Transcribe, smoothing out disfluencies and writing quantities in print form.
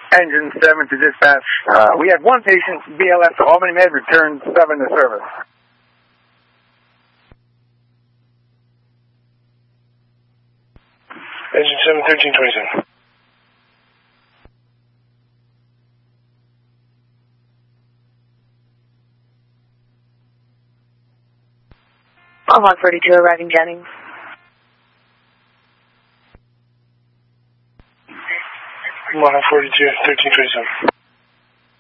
Engine 7 to dispatch. We have one patient, BLS to Albany Med, return 7 to service. Engine 7, 1327. Log 42 arriving Jennings. Log 42, 1327.